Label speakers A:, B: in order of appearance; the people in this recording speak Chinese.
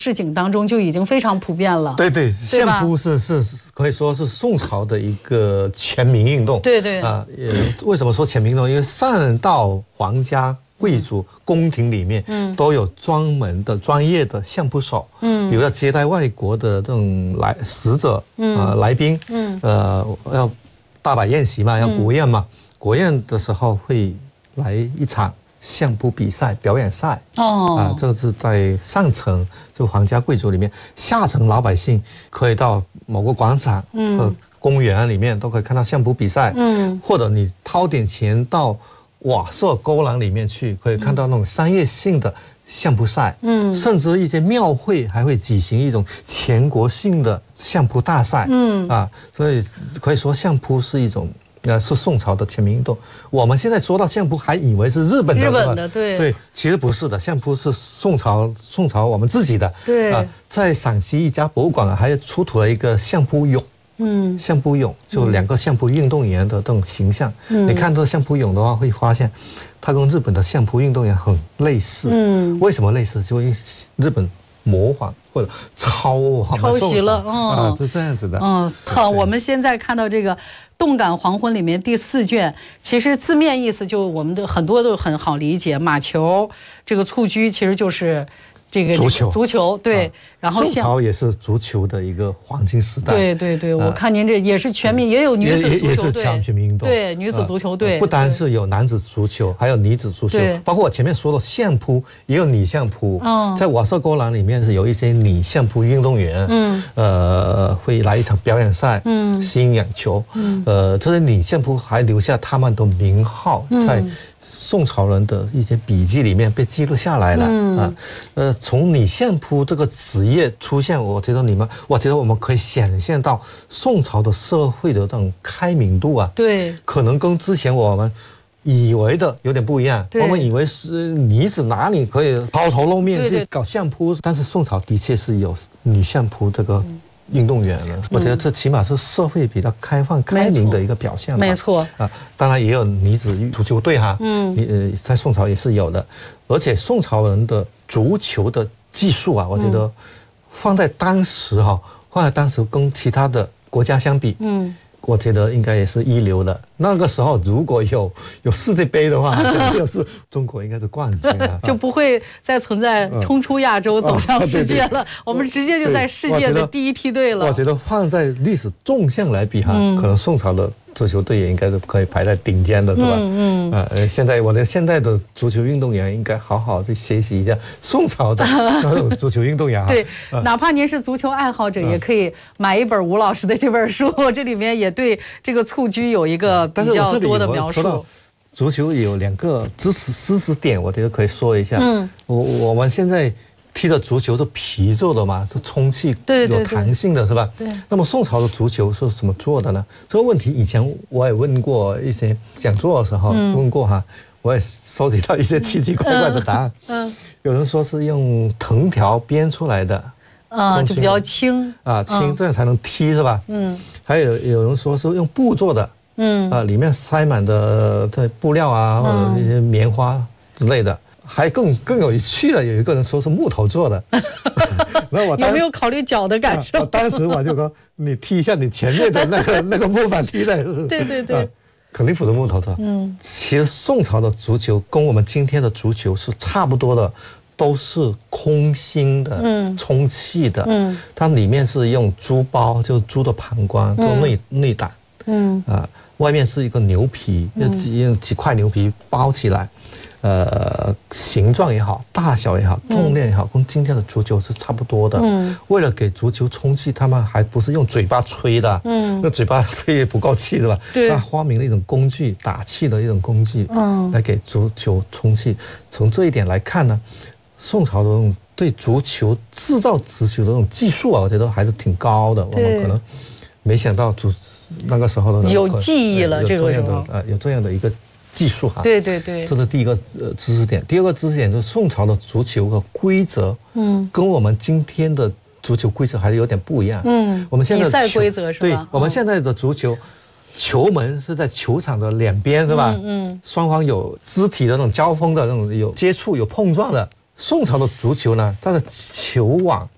A: 市井当中就已经非常普遍了。
B: 对对，
A: 对吧
B: 相扑是可以说是宋朝的一个全民运动。
A: 对对
B: 啊，为什么说全民运动？因为上到皇家贵族宫廷里面，都有专门的专业的相扑手，比如要接待外国的这种使者，来宾，要大摆宴席嘛，要国宴嘛，国宴的时候会来一场相扑比赛表演赛。这个是在上层就皇家贵族里面，下层老百姓可以到某个广场和公园里面都可以看到相扑比赛，或者你掏点钱到瓦舍沟廊里面去，可以看到那种商业性的相扑赛，甚至一些庙会还会举行一种全国性的相扑大赛，所以可以说相扑是一种是宋朝的全民运动。我们现在说到相扑，还以为是日本的，对，其实不是的，相扑是宋朝我们自己的，
A: 对，
B: 在陕西一家博物馆还出土了一个相扑俑。相扑俑就两个相扑运动员的这种形象，你看这相扑俑的话，会发现它跟日本的相扑运动员很类似。为什么类似？就因为日本模仿或者抄
A: 袭了，
B: 是这样子的。
A: 我们现在看到这个《动感黄昏》里面第4卷，其实字面意思就我们的很多都很好理解，马球这个蹴鞠其实就是这个足球对，然后
B: 宋朝也是足球的一个黄金时代。
A: 对，我看您这也是全民，也有女子足球队，
B: 也是全民运动。
A: 对，女子足球队
B: 不单是有男子足球，还有女子足球，包括我前面说的相扑，也有女相扑。在瓦舍沟廊里面是有一些女相扑运动员，会来一场表演赛，吸引眼球。这些女相扑还留下他们的名号在宋朝人的一些笔记里面被记录下来了。从女相扑这个职业出现，我觉得我们可以想象到宋朝的社会的这种开明度啊，
A: 对，
B: 可能跟之前我们以为的有点不一样。我们以为是女子哪里可以抛头露面去搞相扑，但是宋朝的确是有女相扑这个运动员了。我觉得这起码是社会比较开放开明的一个表现。
A: 没错
B: 当然也有女子足球队哈，在宋朝也是有的。而且宋朝人的足球的技术啊，我觉得放在当时跟其他的国家相比，我觉得应该也是一流的。那个时候如果有世界杯的话，就是中国应该是冠军啊，
A: 就不会再存在冲出亚洲走向世界了。我们直接就在世界的第一梯队了。
B: 我觉得放在历史纵向来比哈，可能宋朝的足球队也应该是可以排在顶尖的，是吧？我的现在的足球运动员应该好好去学习一下宋朝的那种足球运动员。
A: 对，哪怕您是足球爱好者，也可以买一本吴老师的这本书，这里面也对这个蹴鞠有一个比较多的描述。
B: 足球有2个知识点，我觉得可以说一下。我们现在踢的足球是皮做的嘛，是充气有弹性的，是吧？对。那么宋朝的足球是怎么做的呢？这个问题以前我也问过一些讲座的时候问过哈，我也收集到一些奇奇怪怪的答案。有人说是用藤条编出来的，
A: 就比较轻
B: 轻，这样才能踢，是吧？还有人说是用布做的，里面塞满的这布料啊，或者一些棉花之类的。还更有趣的，有一个人说是木头做的。那我
A: 有没有考虑脚的感受？
B: 当时我就说，你踢一下你前面的那个木板踢的，
A: 对，
B: 肯定不是木头做。其实宋朝的足球跟我们今天的足球是差不多的，都是空心的，充气的。它里面是用猪包，就是猪的膀胱做内胆，外面是一个牛皮，用几块牛皮包起来。形状也好，大小也好，重量也好，跟今天的足球是差不多的。为了给足球充气，他们还不是用嘴巴吹的，那嘴巴吹也不够气，是吧？他发明了一种工具，打气的一种工具，来给足球充气。从这一点来看呢，宋朝的对足球制造足球的这种技术啊，我觉得还是挺高的。我们可能没想到那个时候的
A: 有技艺了，这个时候
B: 有这样的一个技术哈。
A: 对，
B: 这是第一个知识点。第二个知识点就是宋朝的足球的规则，跟我们今天的足球规则还是有点不一样。我们现在
A: 比赛规则是吧？
B: 对，我们现在的足球，球门是在球场的两边，是吧？双方有肢体的那种交锋的那种，有接触有碰撞的。宋朝的足球呢，它的球网